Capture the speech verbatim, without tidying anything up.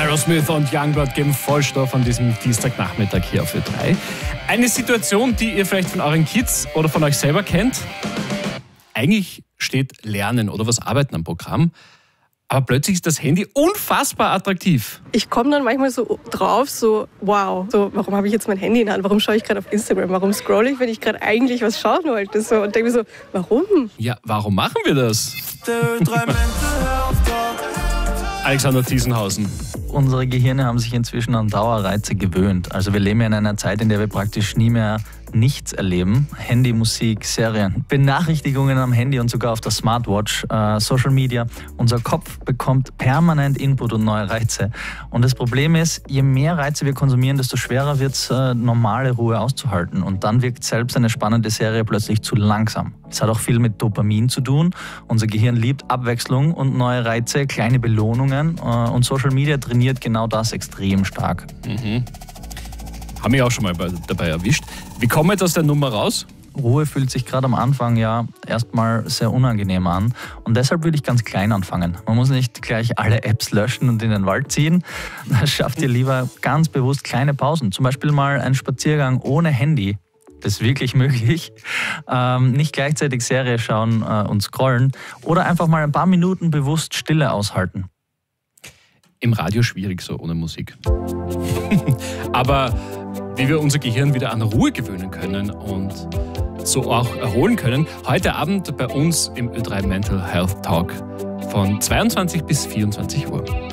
Aerosmith und Youngblood geben Vollstoff an diesem Dienstagnachmittag hier auf Ö drei. Eine Situation, die ihr vielleicht von euren Kids oder von euch selber kennt. Eigentlich steht Lernen oder was Arbeiten am Programm, aber plötzlich ist das Handy unfassbar attraktiv. Ich komme dann manchmal so drauf, so wow, so, warum habe ich jetzt mein Handy in der Hand? Warum schaue ich gerade auf Instagram? Warum scrolle ich, wenn ich gerade eigentlich was schauen wollte? So, und denke mir so, warum? Ja, warum machen wir das? Alexander Thiesenhausen. Unsere Gehirne haben sich inzwischen an Dauerreize gewöhnt. Also wir leben ja in einer Zeit, in der wir praktisch nie mehr nichts erleben. Handy, Musik, Serien, Benachrichtigungen am Handy und sogar auf der Smartwatch, äh, Social Media. Unser Kopf bekommt permanent Input und neue Reize. Und das Problem ist, je mehr Reize wir konsumieren, desto schwerer wird es, äh, normale Ruhe auszuhalten. Und dann wirkt selbst eine spannende Serie plötzlich zu langsam. Es hat auch viel mit Dopamin zu tun. Unser Gehirn liebt Abwechslung und neue Reize, kleine Belohnungen. Äh, und Social Media trainiert genau das extrem stark. Mhm. Haben mich auch schon mal dabei erwischt. Wie kommen wir jetzt aus der Nummer raus? Ruhe fühlt sich gerade am Anfang ja erstmal sehr unangenehm an. Und deshalb würde ich ganz klein anfangen. Man muss nicht gleich alle Apps löschen und in den Wald ziehen. Schafft ihr lieber ganz bewusst kleine Pausen. Zum Beispiel mal einen Spaziergang ohne Handy. Das ist wirklich möglich. Ähm, nicht gleichzeitig Serie schauen äh, und scrollen. Oder einfach mal ein paar Minuten bewusst Stille aushalten. Im Radio schwierig so ohne Musik. Aber wie wir unser Gehirn wieder an Ruhe gewöhnen können und so auch erholen können, heute Abend bei uns im Ö drei Mental Health Talk von zweiundzwanzig bis vierundzwanzig Uhr.